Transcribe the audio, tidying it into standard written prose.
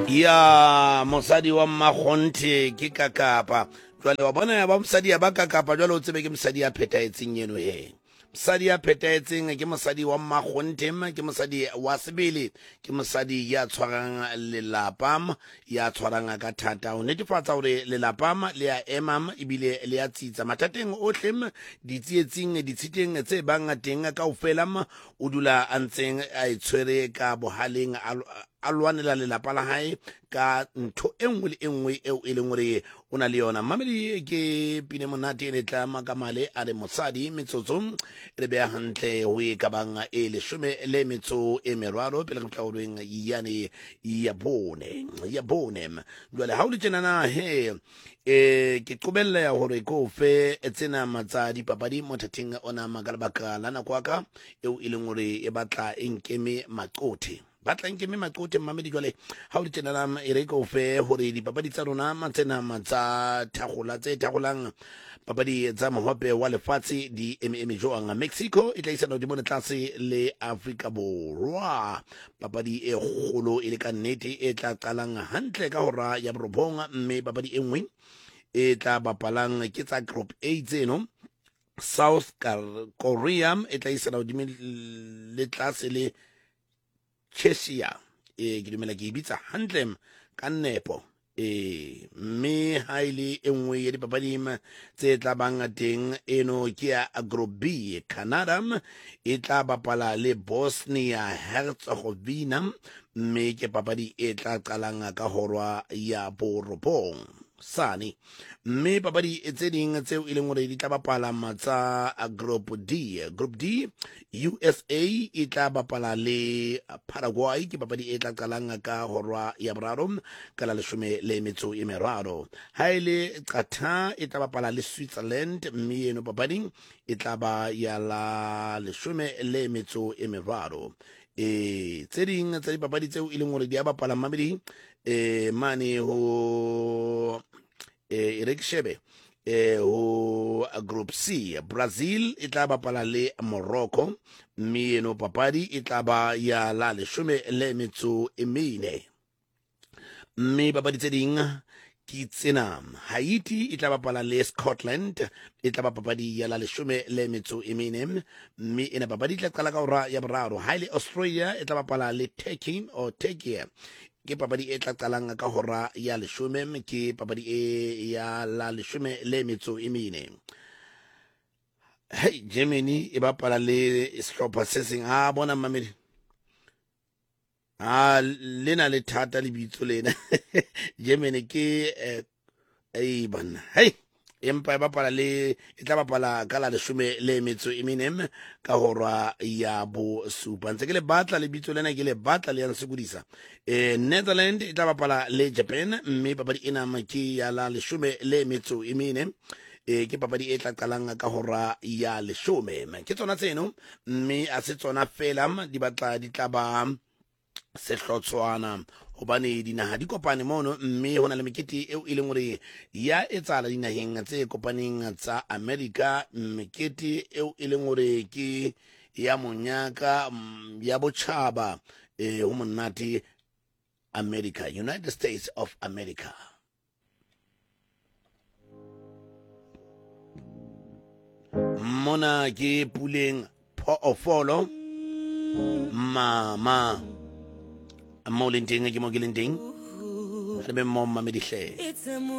ya mosadi wa mmakgonthe ke kakapa jwale wa bona ya ba mosadi ya ba kakapa jwale o tsebe ke mosadi ya phetaetseng eno he mosadi ya phetaetseng ke mosadi wa mmakgonthe ke mosadi wa sebele ke mosadi ya tshwarang lelapa ya tshwarang ka thata o netefatsa hore lelapa le ya emam ebile le ya tsitsa mathateng ohle ditsietsing ditshiteng tse bang teng kaofela o dula a ntseng a itshwere ka bohaleng a lwanela lelapa la hae ka ntho enngwe le enngwe eo e leng hore o na le yona mamedi ke pine monate e letla makamale a re mosadi metsotso re beha hantle ho e ka bang e 13 pele re tla o reng yane ya bone jwale ha o le tjenana he ke qobella ya hore ko fe tsena matsa dipapadi mothating ona magalabaka la nakwaka eo e leng hore e batla enkeme maqothe batlang ke me maqothe mamedi jwale ha o ditsenana e re ko fe hore dipapadi tsa rona matsena matsa thagolang papadi tsa mohope wa lefatshe di joang Mexico e tla isana di mona tlase le Africa Borwa papadi e kgolo e le ka nnete e tla qalang hantle ka hora ya borobong mme papadi e nngwe e tla bapalang ke tsa group A tseno South Korea e tla isana di le tlase le Chesia ke dumela ke bitsa hantle ka nepo mme ha ile enngwe ya dipapadi tse tla bang teng eno ke ya group B Canada e tla bapala le Bosnia Herzegovina mme ke papadi e tla qalang ka horwa ya borobong sane mme papadi tse ding tseo e leng hore di tla bapala matsa a group D USA e tla bapala le Paraguay ke papadi e tla qalang ka horwa ya boraro ka la 13 ha ile Qatar e tla bapala le Switzerland mme eno papadi e tla ba ya la 13 tse ding tsa dipapadi tseo e leng hore di a bapala mamedi mane ho Rekshebe ho group C Brazil e tla bapala le Morocco mme eno papadi e tla ba ya la 14 mme papadi tse ding ke tsena Haiti e tla bapala le Scotland e tla ba papadi ya la 14 mme ena papadi tla qala ka hora ya boraro ha ile Australia e tla bapala le Turkey ke papadi e tla qalang ka hora ya 10 ke papadi e ya la 14 hey Germany e bapala le sehlopha se seng ha bona mamedi lena le thata le bitso lena Germany ke bana hey empa e tla bapala ka la 14 ka hora ya bo supa ntse ke le batla le bitso lena ke le batla le ya nsekodisa Netherlands e tla bapala le Japan mme papadi ena ke ya la 14 ke papadi e tla qalang ka hora ya 10 ke tsona tseno mme a se tsona fela di tla ba sehlotswana hobane dinaha di kopane mono mme hona le mekete eo e leng hore ya etsala dinaheng tse kopaneng tsa America mekete eo e leng hore ke ya monyaka ya botjhaba ho monate America United States of America mona ke puleng phoofolo mama mo leng teng ke mo ke leng teng re be mo mamedi hle